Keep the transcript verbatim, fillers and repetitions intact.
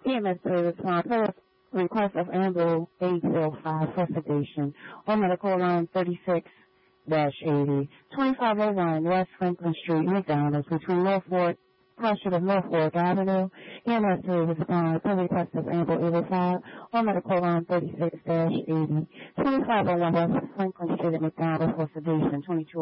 E M S to respond to the request of ambulance eight oh five for sedation on medical line thirty-six dash eighty, twenty-five oh one West Franklin Street, McDonald's, between Norfolk, cross street of Norfolk Avenue. E M S to respond to the request of ambulance eight oh five on medical line thirty-six dash eighty, twenty-five oh one West Franklin Street at McDonald's for sedation, twenty-two